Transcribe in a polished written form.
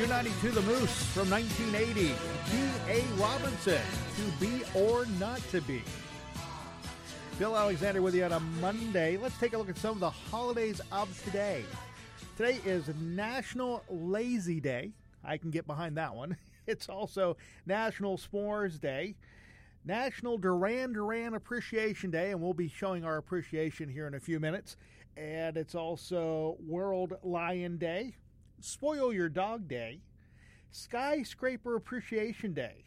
U92 The Moose from 1980. B.A. Robinson, To Be or Not to Be. Bill Alexander with you on a Monday. Let's take a look at some of the holidays of today. Today is National Lazy Day. I can get behind that one. It's also National S'mores Day, National Duran Duran Appreciation Day, and we'll be showing our appreciation here in a few minutes. And it's also World Lion Day, Spoil Your Dog Day, Skyscraper Appreciation Day.